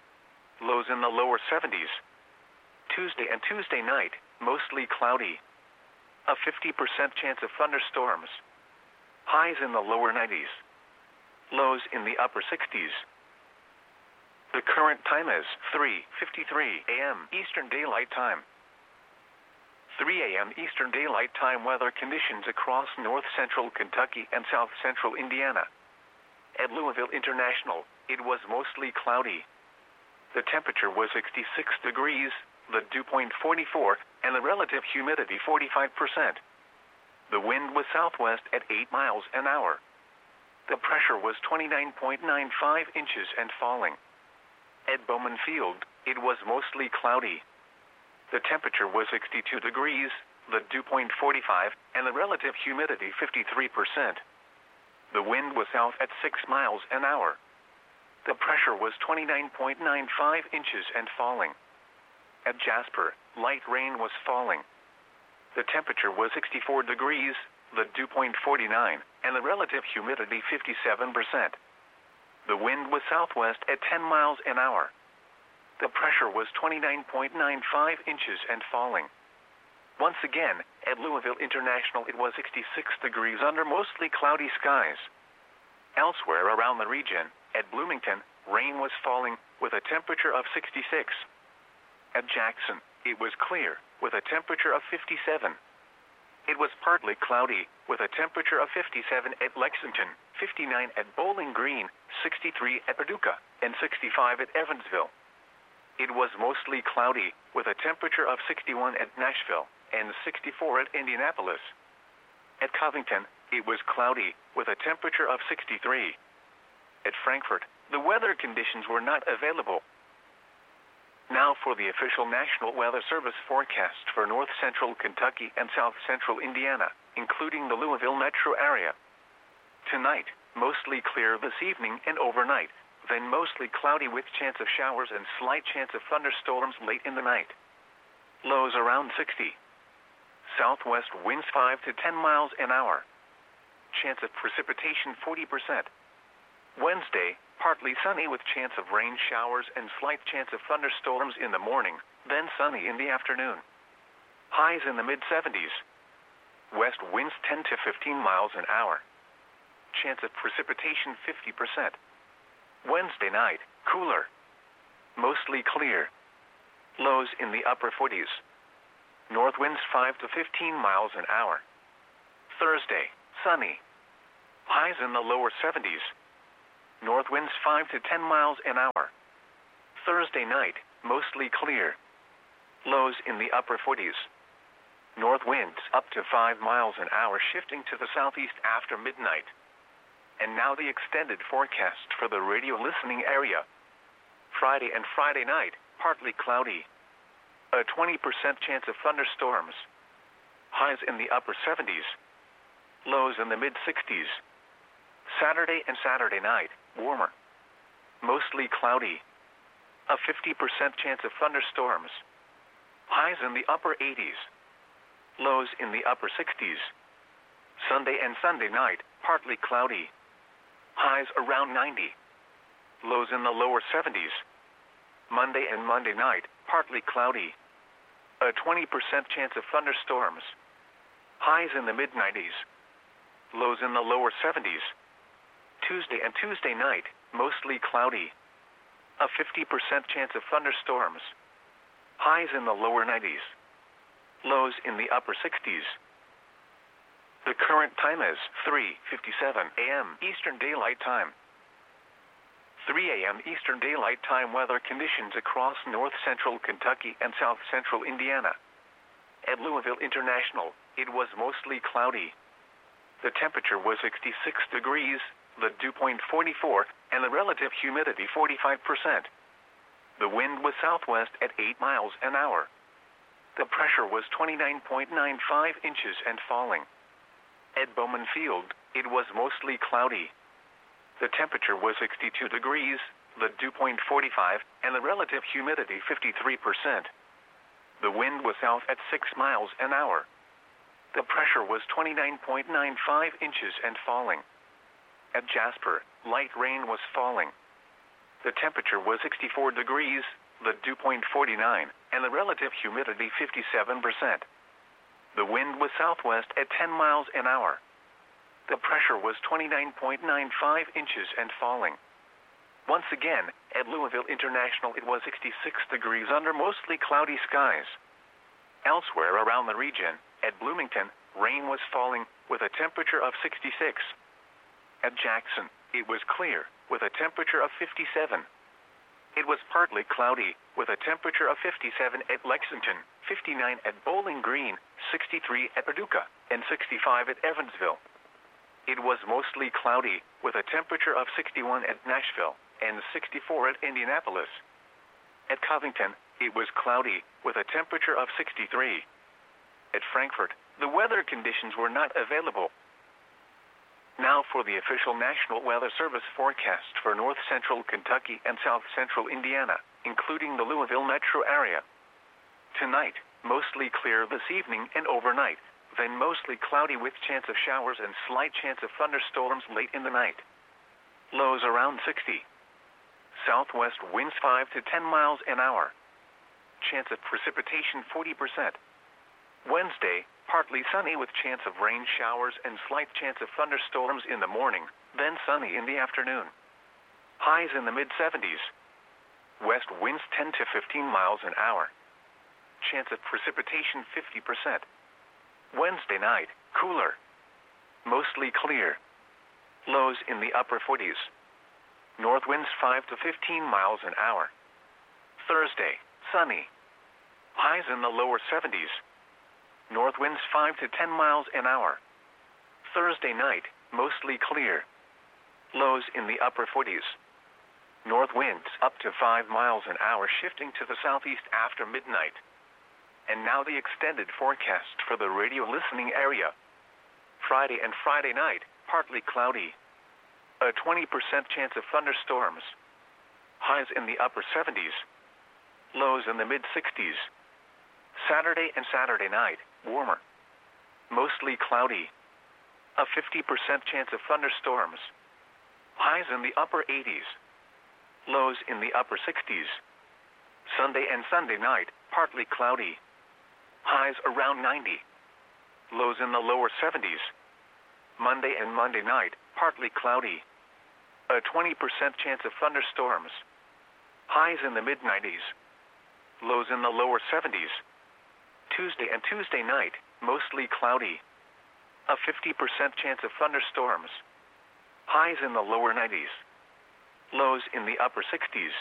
Lows in the lower seventies. Tuesday and Tuesday night, mostly cloudy. A fifty percent chance of thunderstorms. Highs in the lower nineties. Lows in the upper sixties. The current time is three fifty-three a m Eastern Daylight Time. three a m Eastern Daylight Time weather conditions across north central Kentucky and south central Indiana. At Louisville International, it was mostly cloudy. The temperature was sixty-six degrees, the dew point forty-four, and the relative humidity forty-five percent. The wind was southwest at eight miles an hour. The pressure was twenty-nine point nine five inches and falling. At Bowman Field, it was mostly cloudy. The temperature was sixty-two degrees, the dew point forty-five, and the relative humidity fifty-three percent. The wind was south at six miles an hour. The pressure was twenty-nine point nine five inches and falling. At Jasper, light rain was falling. The temperature was sixty-four degrees, the dew point forty-nine, and the relative humidity fifty-seven percent. The wind was southwest at ten miles an hour. The pressure was twenty-nine point nine five inches and falling. Once again, at Louisville International it was sixty-six degrees under mostly cloudy skies. Elsewhere around the region, at Bloomington, rain was falling with a temperature of sixty-six. At Jackson, it was clear, with a temperature of fifty-seven. It was partly cloudy, with a temperature of fifty-seven at Lexington, fifty-nine at Bowling Green, sixty-three at Paducah, and sixty-five at Evansville. It was mostly cloudy, with a temperature of sixty-one at Nashville, and sixty-four at Indianapolis. At Covington, it was cloudy, with a temperature of sixty-three. At Frankfort, the weather conditions were not available. Now for the official National Weather Service forecast for north central Kentucky and south central Indiana, including the Louisville metro area. Tonight, mostly clear this evening and overnight, then mostly cloudy with chance of showers and slight chance of thunderstorms late in the night. Lows around sixty. Southwest winds five to ten miles an hour. Chance of precipitation forty percent. Wednesday, partly sunny with chance of rain showers and slight chance of thunderstorms in the morning, then sunny in the afternoon. Highs in the mid seventies. West winds ten to fifteen miles an hour. Chance of precipitation fifty percent. Wednesday night, cooler. Mostly clear. Lows in the upper forties. North winds five to fifteen miles an hour. Thursday, sunny. Highs in the lower seventies. North winds five to ten miles an hour. Thursday night, mostly clear. Lows in the upper forties. North winds up to five miles an hour, shifting to the southeast after midnight. And now the extended forecast for the radio listening area. Friday and Friday night, partly cloudy. A twenty percent chance of thunderstorms. Highs in the upper seventies. Lows in the mid-sixties. Saturday and Saturday night, warmer. Mostly cloudy. A fifty percent chance of thunderstorms. Highs in the upper eighties. Lows in the upper sixties. Sunday and Sunday night, partly cloudy. Highs around ninety. Lows in the lower seventies. Monday and Monday night, partly cloudy. A twenty percent chance of thunderstorms. Highs in the mid-nineties. Lows in the lower seventies. Tuesday and Tuesday night, mostly cloudy. A fifty percent chance of thunderstorms. Highs in the lower nineties. Lows in the upper sixties. The current time is three fifty-seven a m Eastern Daylight Time. three a m Eastern Daylight Time weather conditions across north-central Kentucky and south-central Indiana. At Louisville International, it was mostly cloudy. The temperature was sixty-six degrees, the dew point forty-four, and the relative humidity forty-five percent. The wind was southwest at eight miles an hour. The pressure was twenty-nine point nine five inches and falling. At Bowman Field, it was mostly cloudy. The temperature was sixty-two degrees, the dew point forty-five, and the relative humidity fifty-three percent. The wind was south at six miles an hour. The pressure was twenty-nine point nine five inches and falling. At Jasper, light rain was falling. The temperature was sixty-four degrees, the dew point forty-nine, and the relative humidity fifty-seven percent. The wind was southwest at ten miles an hour. The pressure was twenty-nine point nine five inches and falling. Once again, at Louisville International, it was sixty-six degrees under mostly cloudy skies. Elsewhere around the region, at Bloomington, rain was falling with a temperature of sixty-six. At Jackson, it was clear with a temperature of fifty-seven. It was partly cloudy with a temperature of fifty-seven at Lexington, fifty-nine at Bowling Green, sixty-three at Paducah, and sixty-five at Evansville. It was mostly cloudy with a temperature of sixty-one at Nashville and sixty-four at Indianapolis. At Covington, it was cloudy with a temperature of sixty-three. At Frankfort, the weather conditions were not available. Now for the official National Weather Service forecast for north-central Kentucky and south-central Indiana, including the Louisville metro area. Tonight, mostly clear this evening and overnight, then mostly cloudy with chance of showers and slight chance of thunderstorms late in the night. Lows around sixty. Southwest winds five to ten miles an hour. Chance of precipitation forty percent. Wednesday, partly sunny with chance of rain showers and slight chance of thunderstorms in the morning, then sunny in the afternoon. Highs in the mid-seventies. West winds ten to fifteen miles an hour. Chance of precipitation fifty percent. Wednesday night, cooler. Mostly clear. Lows in the upper forties. North winds five to fifteen miles an hour. Thursday, sunny. Highs in the lower seventies. North winds five to ten miles an hour. Thursday night, mostly clear. Lows in the upper forties. North winds up to five miles an hour, shifting to the southeast after midnight. And now the extended forecast for the radio listening area. Friday and Friday night, partly cloudy. A twenty percent chance of thunderstorms. Highs in the upper seventies. Lows in the mid-sixties. Saturday and Saturday night, warmer. Mostly cloudy. A fifty percent chance of thunderstorms. Highs in the upper eighties. Lows in the upper sixties. Sunday and Sunday night, partly cloudy. Highs around ninety. Lows in the lower seventies. Monday and Monday night, partly cloudy. A twenty percent chance of thunderstorms. Highs in the mid nineties. Lows in the lower seventies. Tuesday and Tuesday night, mostly cloudy. A fifty percent chance of thunderstorms. Highs in the lower nineties. Lows in the upper sixties.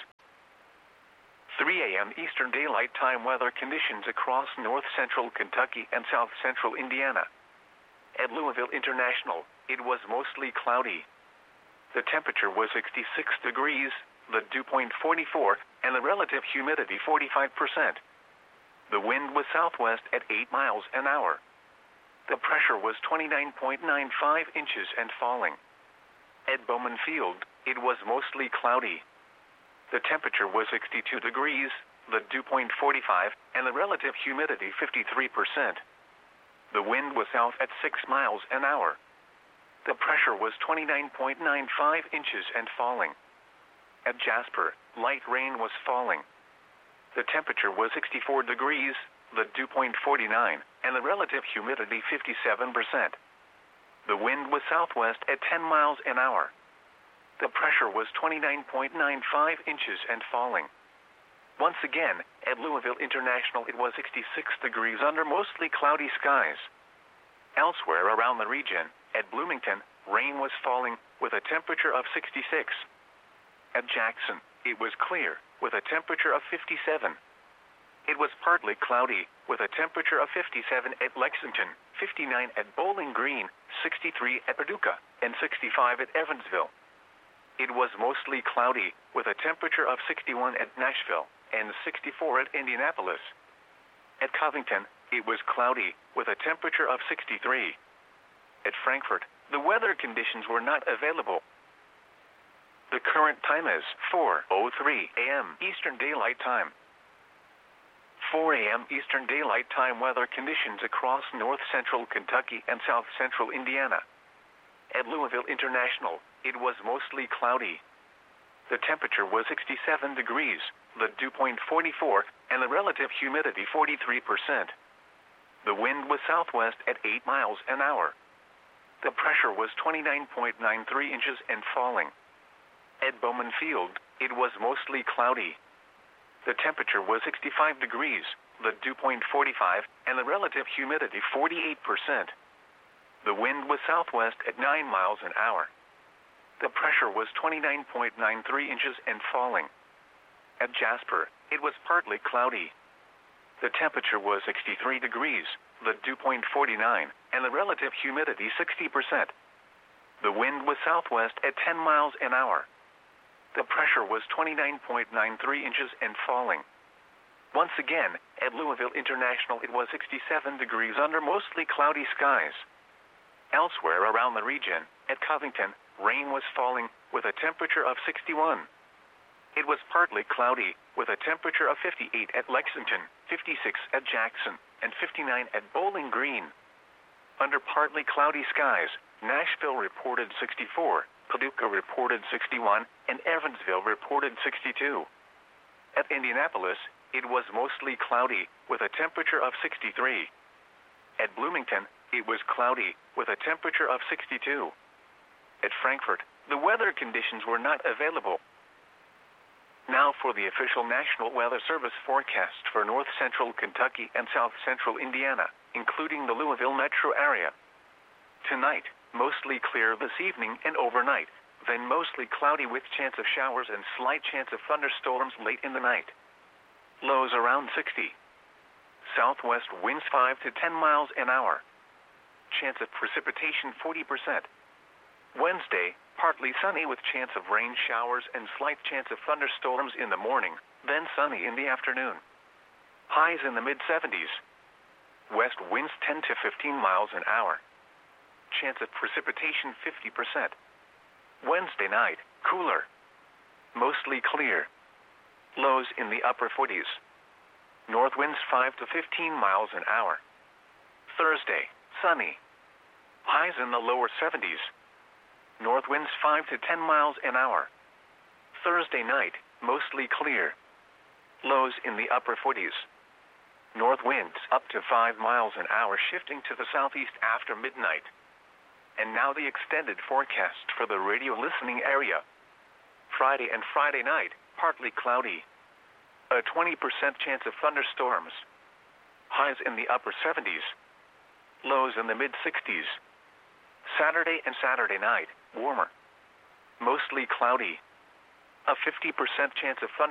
three a m Eastern Daylight Time weather conditions across north central Kentucky and south central Indiana. At Louisville International, it was mostly cloudy. The temperature was sixty-six degrees, the dew point forty-four, and the relative humidity forty-five percent. The wind was southwest at eight miles an hour. The pressure was twenty-nine point nine five inches and falling. At Bowman Field, it was mostly cloudy. The temperature was sixty-two degrees, the dew point forty-five, and the relative humidity fifty-three percent. The wind was south at six miles an hour. The pressure was twenty-nine point nine five inches and falling. At Jasper, light rain was falling. The temperature was sixty-four degrees, the dew point forty-nine, and the relative humidity fifty-seven percent. The wind was southwest at ten miles an hour. The pressure was twenty-nine point nine five inches and falling. Once again, at Louisville International it was sixty-six degrees under mostly cloudy skies. Elsewhere around the region, at Bloomington, rain was falling with a temperature of sixty-six. At Jackson, it was clear with a temperature of fifty-seven. It was partly cloudy with a temperature of fifty-seven at Lexington, fifty-nine at Bowling Green, sixty-three at Paducah, and sixty-five at Evansville. It was mostly cloudy with a temperature of sixty-one at Nashville and sixty-four at Indianapolis. At Covington, it was cloudy with a temperature of sixty-three. At Frankfort, the weather conditions were not available. The current time is four oh three a m Eastern Daylight Time. four a m Eastern Daylight Time weather conditions across north central Kentucky and south central Indiana. At Louisville International, it was mostly cloudy. The temperature was sixty-seven degrees, the dew point forty-four, and the relative humidity forty-three percent. The wind was southwest at eight miles an hour. The pressure was twenty-nine point nine three inches and falling. At Bowman Field, it was mostly cloudy. The temperature was sixty-five degrees, the dew point forty-five, and the relative humidity forty-eight percent. The wind was southwest at nine miles an hour. The pressure was twenty-nine point nine three inches and falling. At Jasper, it was partly cloudy. The temperature was sixty-three degrees, the dew point forty-nine, and the relative humidity sixty percent. The wind was southwest at ten miles an hour. The pressure was twenty-nine point nine three inches and falling. Once again, at Louisville International it was sixty-seven degrees under mostly cloudy skies. Elsewhere around the region, at Covington, rain was falling with a temperature of sixty-one. It was partly cloudy with a temperature of fifty-eight at Lexington, fifty-six at Jackson, and fifty-nine at Bowling Green. Under partly cloudy skies, Nashville reported sixty-four, Paducah reported sixty-one, and Evansville reported sixty-two. At Indianapolis, it was mostly cloudy with a temperature of sixty-three. At Bloomington, it was cloudy with a temperature of sixty-two. At Frankfort, the weather conditions were not available. Now for the official National Weather Service forecast for north central Kentucky and south central Indiana, including the Louisville metro area. Tonight, mostly clear this evening and overnight, then mostly cloudy with chance of showers and slight chance of thunderstorms late in the night. Lows around sixty. Southwest winds five to ten miles an hour. Chance of precipitation forty percent. Wednesday, partly sunny with chance of rain showers and slight chance of thunderstorms in the morning, then sunny in the afternoon. Highs in the mid seventies. West winds ten to fifteen miles an hour. Chance of precipitation fifty percent. Wednesday night, cooler. Mostly clear. Lows in the upper forties. North winds five to fifteen miles an hour. Thursday, sunny. Highs in the lower seventies. North winds five to ten miles an hour. Thursday night, mostly clear. Lows in the upper forties. North winds up to five miles an hour shifting to the southeast after midnight. And now the extended forecast for the radio listening area. Friday and Friday night, partly cloudy. A twenty percent chance of thunderstorms. Highs in the upper seventies. Lows in the mid sixties. Saturday and Saturday night, warmer. Mostly cloudy. A fifty percent chance of thunderstorms.